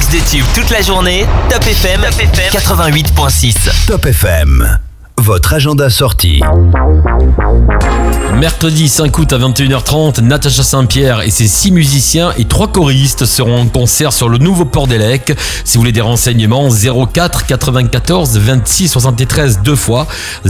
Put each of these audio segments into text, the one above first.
plus de tubes toute la journée, Top FM 88.6. Top FM, votre agenda sortie. Mercredi 5 août à 21h30, Natacha Saint-Pierre et ses 6 musiciens et 3 choristes seront en concert sur le nouveau port d'Élec. Si vous voulez des renseignements, 04 94 26 73 deux fois,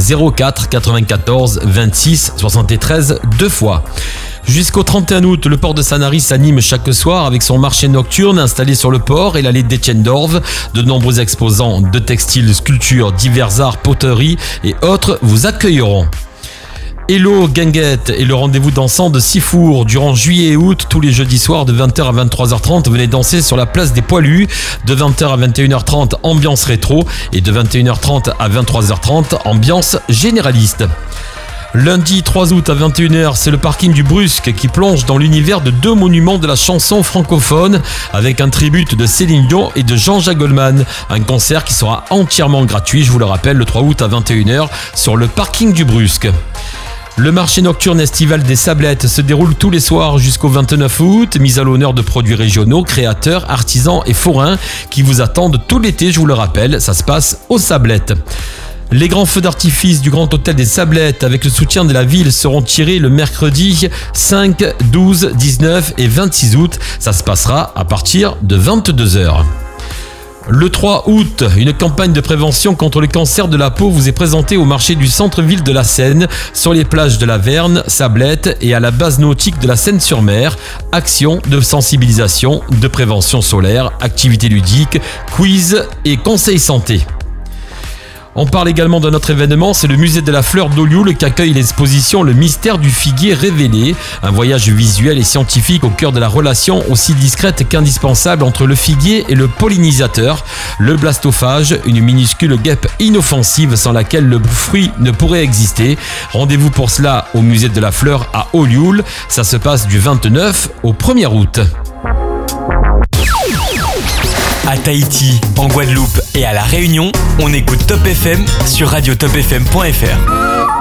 04 94 26 73 deux fois. Jusqu'au 31 août, le port de Sanary s'anime chaque soir avec son marché nocturne installé sur le port et l'allée d'Etienne-d'Orve. De nombreux exposants de textiles, sculptures, divers arts, poteries et autres vous accueilleront. Hello Guinguette est le rendez-vous dansant de Sifour. Durant juillet et août, tous les jeudis soirs de 20h à 23h30, venez danser sur la place des Poilus. De 20h à 21h30, ambiance rétro. Et de 21h30 à 23h30, ambiance généraliste. Lundi 3 août à 21h, c'est le parking du Brusque qui plonge dans l'univers de 2 monuments de la chanson francophone avec un tribut de Céline Dion et de Jean-Jacques Goldman. Un concert qui sera entièrement gratuit, je vous le rappelle, le 3 août à 21h sur le parking du Brusque. Le marché nocturne estival des Sablettes se déroule tous les soirs jusqu'au 29 août, mise à l'honneur de produits régionaux, créateurs, artisans et forains qui vous attendent tout l'été, je vous le rappelle, ça se passe aux Sablettes. Les grands feux d'artifice du Grand Hôtel des Sablettes avec le soutien de la ville seront tirés le mercredi 5, 12, 19 et 26 août. Ça se passera à partir de 22h. Le 3 août, une campagne de prévention contre le cancer de la peau vous est présentée au marché du centre-ville de la Seine, sur les plages de la Verne, Sablettes et à la base nautique de la Seine-sur-Mer. Action de sensibilisation, de prévention solaire, activités ludiques, quiz et conseils santé. On parle également d'un autre événement, c'est le musée de la fleur d'Olioul qui accueille l'exposition Le mystère du figuier révélé, un voyage visuel et scientifique au cœur de la relation aussi discrète qu'indispensable entre le figuier et le pollinisateur, le blastophage, une minuscule guêpe inoffensive sans laquelle le fruit ne pourrait exister. Rendez-vous pour cela au musée de la fleur à Olioul, ça se passe du 29 au 1er août. À Tahiti, en Guadeloupe et à La Réunion, on écoute Top FM sur radiotopfm.fr.